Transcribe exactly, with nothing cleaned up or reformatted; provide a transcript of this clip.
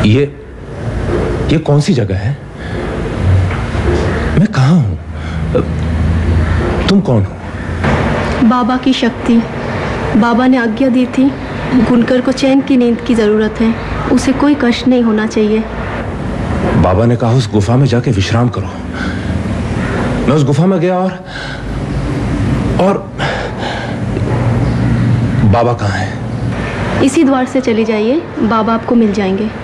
ये ये कौन सी जगह है? मैं कहाँ हूँ? तुम कौन हो? बाबा की शक्ति। बाबा ने आज्ञा दी थी, बुनकर को चैन की नींद की जरूरत है, उसे कोई कष्ट नहीं होना चाहिए। बाबा ने कहा उस गुफा में जाके विश्राम करो। मैं उस गुफा में गया और और बाबा कहाँ है? इसी द्वार से चले जाइए, बाबा आपको मिल जाएंगे।